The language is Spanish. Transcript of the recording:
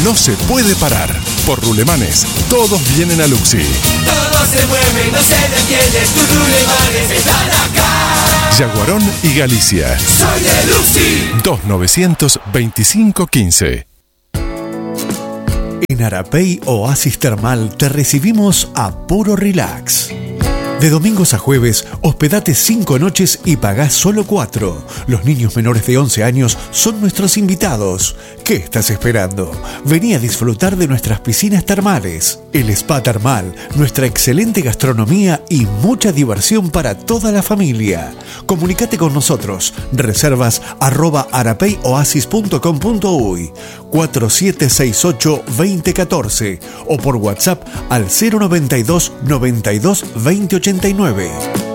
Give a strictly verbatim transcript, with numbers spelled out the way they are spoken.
no se puede parar. Por Rulemanes, todos vienen a Luxi. Todo se mueve, no se detiene, tus Rulemanes están acá. Yaguarón y Galicia. Soy de Luxi. dos novecientos veinticinco quince. En Arapey Oasis Termal te recibimos a puro relax. De domingos a jueves, hospedate cinco noches y pagás solo cuatro. Los niños menores de once años son nuestros invitados. ¿Qué estás esperando? Vení a disfrutar de nuestras piscinas termales, el spa termal, nuestra excelente gastronomía y mucha diversión para toda la familia. Comunicate con nosotros. Reservas arroba arapeyoasis punto com punto uy cuatro siete seis ocho, dos cero uno cuatro o por WhatsApp al cero noventa y dos, noventa y dos, veinte ochenta y nueve.